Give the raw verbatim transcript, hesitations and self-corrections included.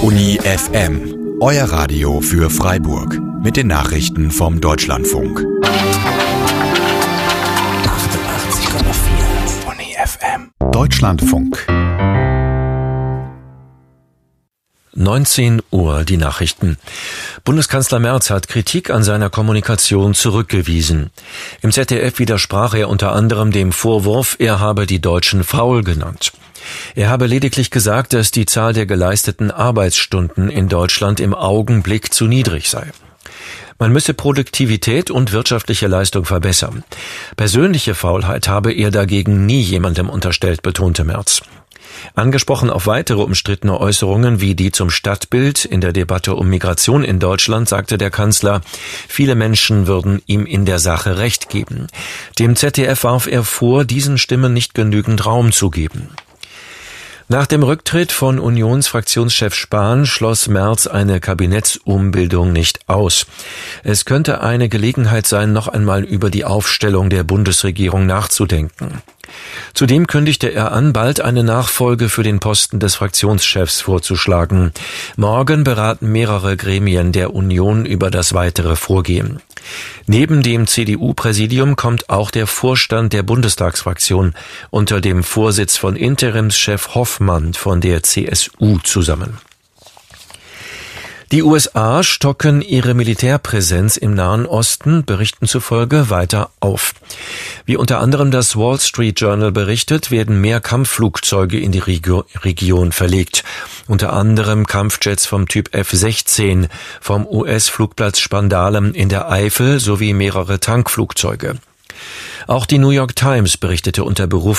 Uni F M, euer Radio für Freiburg. Mit den Nachrichten vom Deutschlandfunk. achtundachtzig Komma vier Uni F M. Deutschlandfunk. neunzehn Uhr, die Nachrichten. Bundeskanzler Merz hat Kritik an seiner Kommunikation zurückgewiesen. Im Z D F widersprach er unter anderem dem Vorwurf, er habe die Deutschen faul genannt. Er habe lediglich gesagt, dass die Zahl der geleisteten Arbeitsstunden in Deutschland im Augenblick zu niedrig sei. Man müsse Produktivität und wirtschaftliche Leistung verbessern. Persönliche Faulheit habe er dagegen nie jemandem unterstellt, betonte Merz. Angesprochen auf weitere umstrittene Äußerungen wie die zum Stadtbild in der Debatte um Migration in Deutschland, sagte der Kanzler, viele Menschen würden ihm in der Sache Recht geben. Dem Z D F warf er vor, diesen Stimmen nicht genügend Raum zu geben. Nach dem Rücktritt von Unionsfraktionschef Spahn schloss Merz eine Kabinettsumbildung nicht aus. Es könnte eine Gelegenheit sein, noch einmal über die Aufstellung der Bundesregierung nachzudenken. Zudem kündigte er an, bald eine Nachfolge für den Posten des Fraktionschefs vorzuschlagen. Morgen beraten mehrere Gremien der Union über das weitere Vorgehen. Neben dem C D U-Präsidium kommt auch der Vorstand der Bundestagsfraktion unter dem Vorsitz von Interimschef Hoffmann von der C S U zusammen. Die U S A stocken ihre Militärpräsenz im Nahen Osten, Berichten zufolge, weiter auf. Wie unter anderem das Wall Street Journal berichtet, werden mehr Kampfflugzeuge in die Regio- Region verlegt. Unter anderem Kampfjets vom Typ F sechzehn vom U S-Flugplatz Spandalen in der Eifel sowie mehrere Tankflugzeuge. Auch die New York Times berichtete unter Berufung